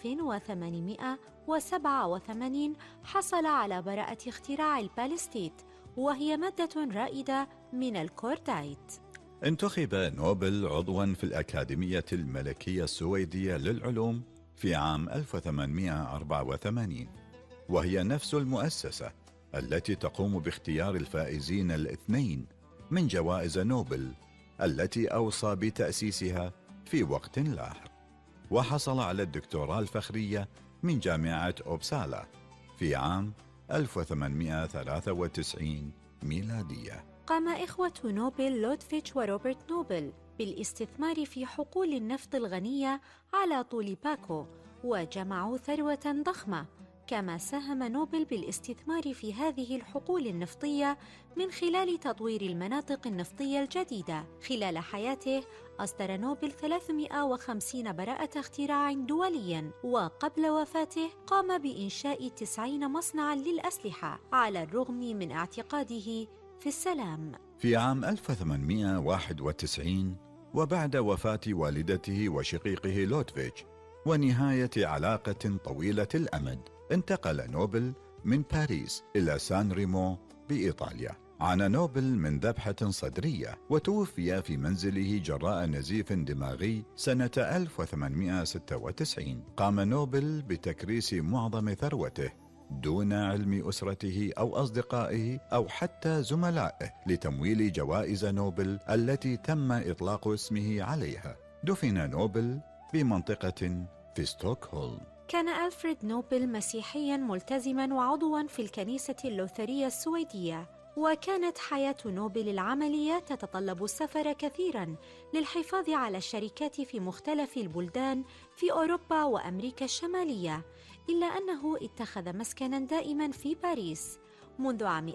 1887 حصل على براءة اختراع البالستيت، وهي مادة رائدة من الكوردايت. انتخب نوبل عضواً في الأكاديمية الملكية السويدية للعلوم في عام 1884، وهي نفس المؤسسة التي تقوم باختيار الفائزين الاثنين من جوائز نوبل التي أوصى بتأسيسها في وقت لاحق. وحصل على الدكتوراه الفخرية من جامعة أوبسالا في عام 1893 ميلادية. قام إخوة نوبل لودفيتش وروبرت نوبل بالاستثمار في حقول النفط الغنية على طول باكو، وجمعوا ثروة ضخمة. كما ساهم نوبل بالاستثمار في هذه الحقول النفطية من خلال تطوير المناطق النفطية الجديدة. خلال حياته أصدر نوبل 350 براءة اختراع دولياً، وقبل وفاته قام بإنشاء 90 مصنعاً للأسلحة على الرغم من اعتقاده في السلام. في عام 1891 وبعد وفاة والدته وشقيقه لودفيتش ونهاية علاقة طويلة الأمد، انتقل نوبل من باريس إلى سان ريمو بإيطاليا. عانى نوبل من ذبحة صدرية وتوفي في منزله جراء نزيف دماغي سنة 1896. قام نوبل بتكريس معظم ثروته دون علم أسرته أو أصدقائه أو حتى زملائه لتمويل جوائز نوبل التي تم إطلاق اسمه عليها. دفن نوبل بمنطقة في ستوكهولم. كان ألفريد نوبل مسيحياً ملتزماً وعضواً في الكنيسة اللوثرية السويدية، وكانت حياة نوبل العملية تتطلب السفر كثيراً للحفاظ على الشركات في مختلف البلدان في أوروبا وأمريكا الشمالية، إلا أنه اتخذ مسكناً دائماً في باريس منذ عام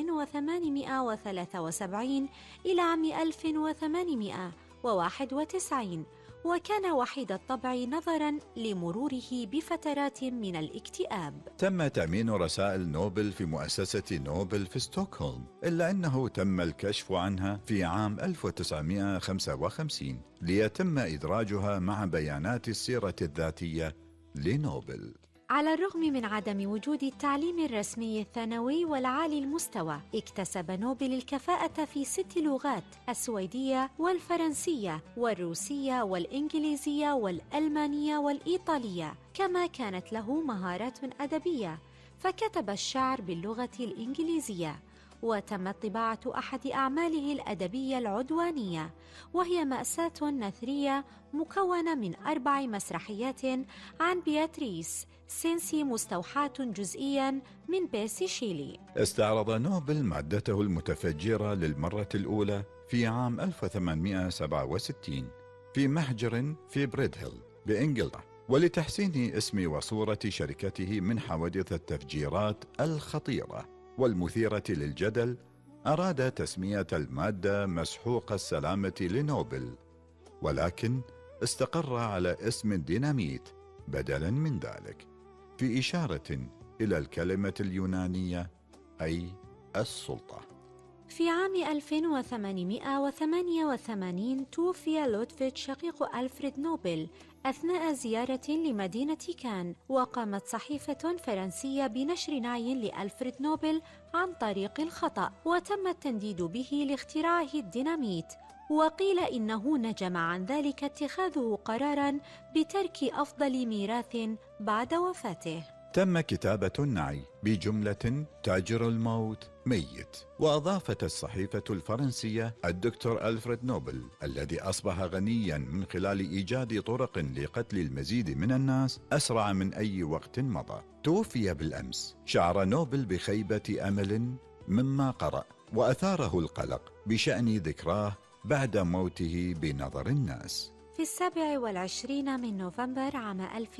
1873 إلى عام 1891، وكان وحيد الطبع نظراً لمروره بفترات من الاكتئاب. تم تأمين رسائل نوبل في مؤسسة نوبل في ستوكهولم، إلا أنه تم الكشف عنها في عام 1955 ليتم إدراجها مع بيانات السيرة الذاتية لنوبل. على الرغم من عدم وجود التعليم الرسمي الثانوي والعالي المستوى، اكتسب نوبل الكفاءة في 6 لغات: السويدية والفرنسية والروسية والإنجليزية والألمانية والإيطالية. كما كانت له مهارات أدبية، فكتب الشعر باللغة الإنجليزية، وتمت طباعة أحد أعماله الأدبية العدوانية، وهي مأساة نثرية مكونة من 4 مسرحيات عن بياتريس سينسي مستوحاة جزئياً من بيرسي شيلي. استعرض نوبل مادته المتفجرة للمرة الأولى في عام 1867 في محجر في بريدهيل بإنجلترا، ولتحسين اسم وصورة شركته من حوادث التفجيرات الخطيرة والمثيرة للجدل، أراد تسمية المادة مسحوق السلامة لنوبل، ولكن استقر على اسم الديناميت بدلاً من ذلك، في إشارة إلى الكلمة اليونانية أي السلطة. في عام 1888 توفي لودفيتش شقيق ألفريد نوبل أثناء زيارة لمدينة كان، وقامت صحيفة فرنسية بنشر نعي لألفريد نوبل عن طريق الخطأ، وتم التنديد به لاختراعه الديناميت، وقيل إنه نجم عن ذلك اتخاذه قراراً بترك أفضل ميراث بعد وفاته. تم كتابة النعي بجملة تاجر الموت ميت، وأضافت الصحيفة الفرنسية الدكتور ألفريد نوبل الذي أصبح غنيا من خلال إيجاد طرق لقتل المزيد من الناس أسرع من أي وقت مضى. توفي بالأمس. شعر نوبل بخيبة أمل مما قرأ، وأثاره القلق بشأن ذكراه بعد موته بنظر الناس. في 27 من نوفمبر عام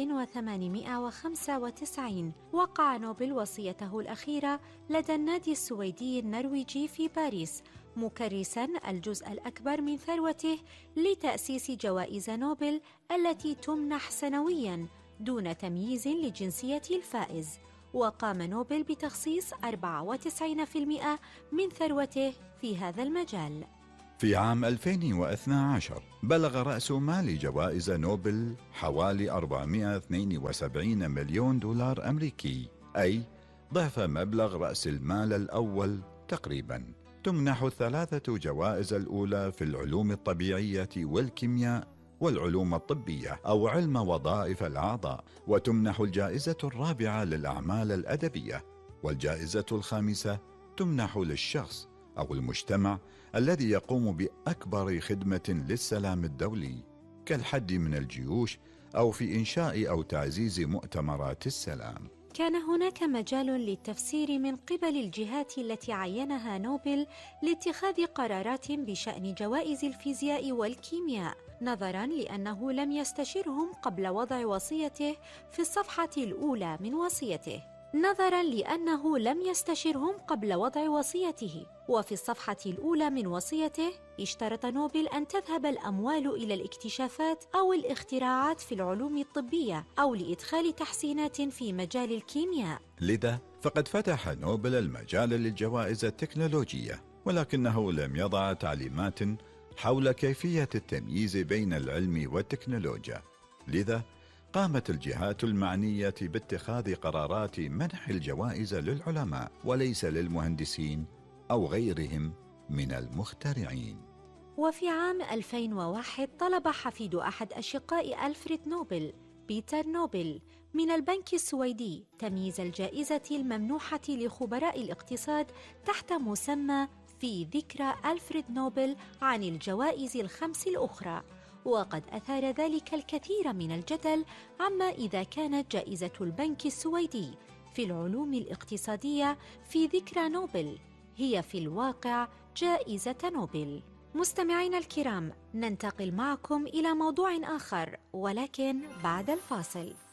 1895 وقع نوبل وصيته الأخيرة لدى النادي السويدي النرويجي في باريس، مكرساً الجزء الأكبر من ثروته لتأسيس جوائز نوبل التي تمنح سنوياً دون تمييز لجنسية الفائز. وقام نوبل بتخصيص 94% من ثروته في هذا المجال. في عام 2012 بلغ رأس مال جوائز نوبل حوالي 472 مليون دولار أمريكي، أي ضعف مبلغ رأس المال الأول تقريباً. تمنح الثلاثة جوائز الأولى في العلوم الطبيعية والكيمياء والعلوم الطبية أو علم وظائف الأعضاء، وتمنح الجائزة الرابعة للأعمال الأدبية، والجائزة الخامسة تمنح للشخص أو المجتمع الذي يقوم بأكبر خدمة للسلام الدولي، كالحد من الجيوش أو في إنشاء أو تعزيز مؤتمرات السلام. كان هناك مجال للتفسير من قبل الجهات التي عينها نوبل لاتخاذ قرارات بشأن جوائز الفيزياء والكيمياء، نظراً لأنه لم يستشرهم قبل وضع وصيته في الصفحة الأولى من وصيته. وفي الصفحة الأولى من وصيته اشترط نوبل أن تذهب الأموال إلى الاكتشافات أو الاختراعات في العلوم الطبية أو لإدخال تحسينات في مجال الكيمياء. لذا فقد فتح نوبل المجال للجوائز التكنولوجية، ولكنه لم يضع تعليمات حول كيفية التمييز بين العلم والتكنولوجيا. لذا قامت الجهات المعنية باتخاذ قرارات منح الجوائز للعلماء وليس للمهندسين أو غيرهم من المخترعين. وفي عام 2001 طلب حفيد أحد أشقاء ألفريد نوبل، بيتر نوبل، من البنك السويدي تمييز الجائزة الممنوحة لخبراء الاقتصاد تحت مسمى في ذكرى ألفريد نوبل عن الجوائز الخمس الأخرى، وقد أثار ذلك الكثير من الجدل عما إذا كانت جائزة البنك السويدي في العلوم الاقتصادية في ذكرى نوبل هي في الواقع جائزة نوبل. مستمعينا الكرام، ننتقل معكم إلى موضوع آخر ولكن بعد الفاصل.